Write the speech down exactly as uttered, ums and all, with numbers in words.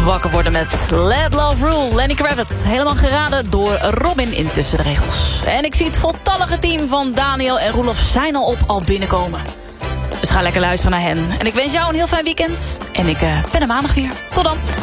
wakker worden met Let Love Rule. Lenny Kravitz, helemaal geraden door Robin in Tussen de Regels. En ik zie het voltallige team van Daniel en Roelof zijn al op, al binnenkomen. Dus ga lekker luisteren naar hen. En ik wens jou een heel fijn weekend. En ik uh, ben er maandag weer. Tot dan.